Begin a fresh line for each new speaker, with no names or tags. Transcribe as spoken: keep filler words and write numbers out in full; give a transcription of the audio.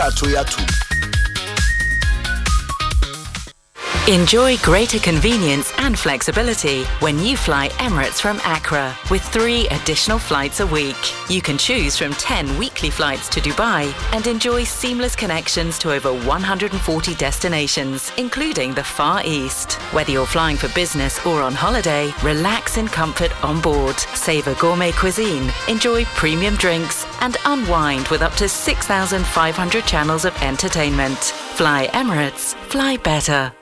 Atoyatu.
Enjoy greater convenience and flexibility when you fly Emirates from Accra with three additional flights a week. You can choose from ten weekly flights to Dubai and enjoy seamless connections to over one hundred forty destinations, including the Far East. Whether you're flying for business or on holiday, relax in comfort on board, savor gourmet cuisine, enjoy premium drinks, and unwind with up to six thousand five hundred channels of entertainment. Fly Emirates, fly better.